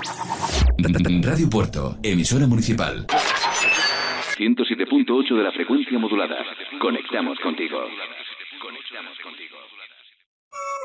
Radio Puerto, emisora municipal. 107.8 de la frecuencia modulada. Conectamos contigo.